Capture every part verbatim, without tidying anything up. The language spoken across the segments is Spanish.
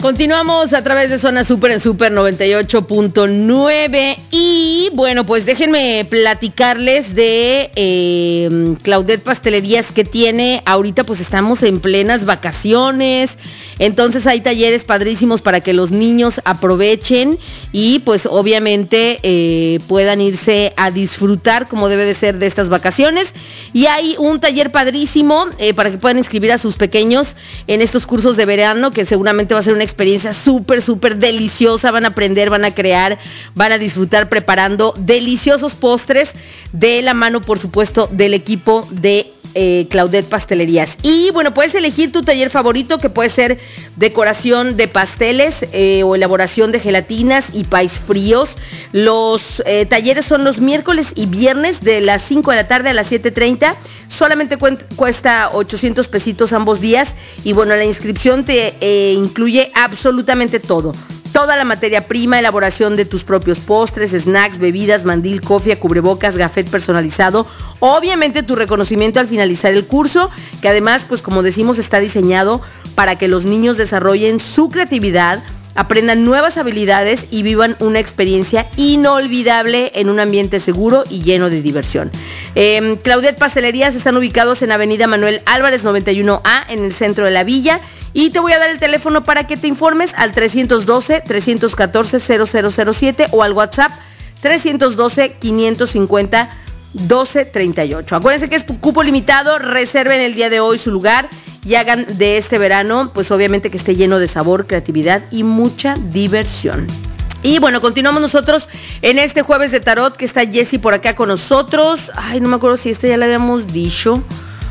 Continuamos a través de Zona Super en Super noventa y ocho punto nueve y bueno, pues déjenme platicarles de eh, Claudette Pastelerías que tiene, ahorita pues estamos en plenas vacaciones, entonces hay talleres padrísimos para que los niños aprovechen y pues obviamente eh, puedan irse a disfrutar como debe de ser de estas vacaciones. Y hay un taller padrísimo eh, para que puedan inscribir a sus pequeños en estos cursos de verano, que seguramente va a ser una experiencia súper, súper deliciosa. Van a aprender, van a crear, van a disfrutar preparando deliciosos postres de la mano, por supuesto, del equipo de eh, Claudette Pastelerías. Y bueno, puedes elegir tu taller favorito, que puede ser decoración de pasteles eh, o elaboración de gelatinas y pies fríos. Los eh, talleres son los miércoles y viernes de las cinco de la tarde a las siete treinta. Solamente cuesta ochocientos pesitos ambos días. Y bueno, la inscripción te eh, incluye absolutamente todo. Toda la materia prima, elaboración de tus propios postres, snacks, bebidas, mandil, cofia, cubrebocas, gafet personalizado. Obviamente tu reconocimiento al finalizar el curso, que además, pues como decimos, está diseñado para que los niños desarrollen su creatividad, aprendan nuevas habilidades y vivan una experiencia inolvidable en un ambiente seguro y lleno de diversión. Eh, Claudette Pastelerías están ubicados en Avenida Manuel Álvarez noventa y uno A, en el centro de la villa. Y te voy a dar el teléfono para que te informes al trescientos doce, trescientos catorce, cero cero cero siete o al WhatsApp trescientos doce, quinientos cincuenta, doce treinta y ocho. Acuérdense que es cupo limitado, reserven el día de hoy su lugar y hagan de este verano, pues obviamente que esté lleno de sabor, creatividad y mucha diversión. Y bueno, continuamos nosotros en este jueves de tarot, que está Jessie por acá con nosotros. Ay, no me acuerdo si este ya lo habíamos dicho.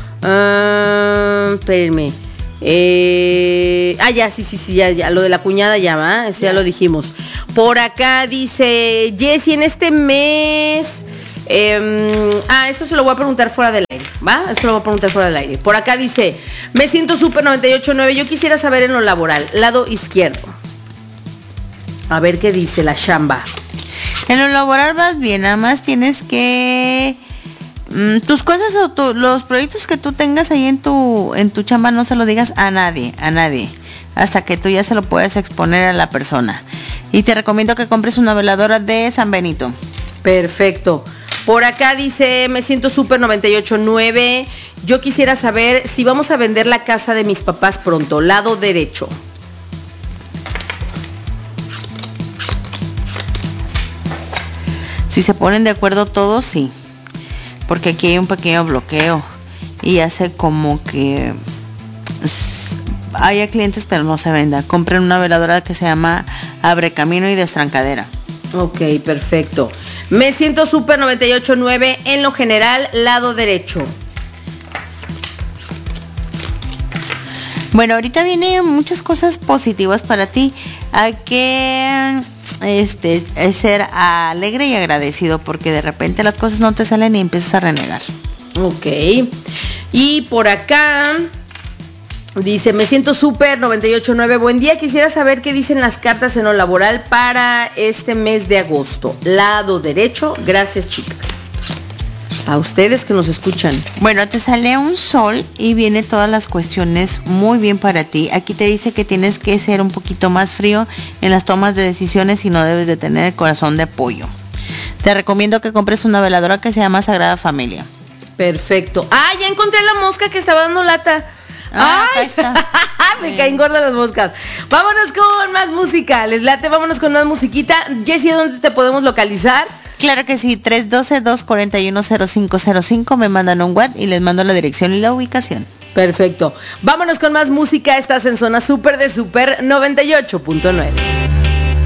Uh, espérenme. Eh, ah, ya, sí, sí, sí, ya, ya, lo de la cuñada ya va, eso ya, ya lo dijimos. Por acá dice Jessie, en este mes, eh, ah, esto se lo voy a preguntar fuera del aire, ¿va? Eso lo voy a preguntar fuera del aire. Por acá dice, me siento súper noventa y ocho punto nueve, yo quisiera saber en lo laboral, lado izquierdo. A ver qué dice la chamba. En lo laboral vas bien, nada más tienes que... tus cosas o tu, los proyectos que tú tengas ahí en tu en tu chamba no se lo digas a nadie, a nadie, hasta que tú ya se lo puedas exponer a la persona. Y te recomiendo que compres una veladora de San Benito. Perfecto. Por acá dice, me siento súper noventa y ocho punto nueve, yo quisiera saber si vamos a vender la casa de mis papás pronto, lado derecho. Si se ponen de acuerdo todos, sí. Porque aquí hay un pequeño bloqueo y hace como que haya clientes pero no se venda. Compren una veladora que se llama Abre Camino y Destrancadera. Ok, perfecto. Me siento súper noventa y ocho punto nueve en lo general, lado derecho. Bueno, ahorita vienen muchas cosas positivas para ti. Hay que... Este, es ser alegre y agradecido, porque de repente las cosas no te salen y empiezas a renegar. Ok. Y por acá dice, me siento súper noventa y ocho punto nueve, buen día, quisiera saber qué dicen las cartas en lo laboral para este mes de agosto. Lado derecho, gracias chicas. A ustedes que nos escuchan. Bueno, te sale un sol y viene todas las cuestiones muy bien para ti. Aquí te dice que tienes que ser un poquito más frío en las tomas de decisiones y no debes de tener el corazón de pollo. Te recomiendo que compres una veladora que se llama Sagrada Familia. Perfecto. Ah, ya encontré la mosca que estaba dando lata. Ah, ¡ay! Está. Me caen gordas las moscas. Vámonos con más música. Les late, vámonos con más musiquita. Jessie, ¿dónde te podemos localizar? Claro que sí, tres uno dos, dos cuatro uno, cero cinco cero cinco, me mandan un WhatsApp y les mando la dirección y la ubicación. Perfecto. Vámonos con más música, estás en Zona Super de Super noventa y ocho punto nueve.